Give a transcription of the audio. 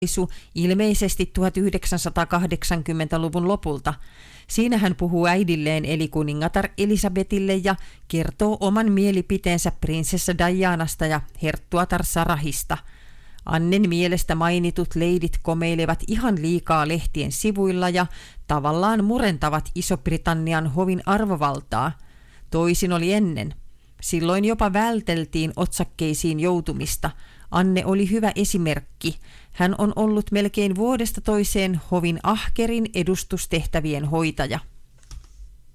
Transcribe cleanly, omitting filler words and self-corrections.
ilmeisesti 1980-luvun lopulta. Siinä hän puhuu äidilleen eli kuningatar Elisabetille ja kertoo oman mielipiteensä prinsessa Dianasta ja herttuatar Sarahista. Annen mielestä mainitut leidit komeilevat ihan liikaa lehtien sivuilla ja tavallaan murentavat Iso-Britannian hovin arvovaltaa. Toisin oli ennen. Silloin jopa välteltiin otsakkeisiin joutumista. Anne oli hyvä esimerkki. Hän on ollut melkein vuodesta toiseen hovin ahkerin edustustehtävien hoitaja.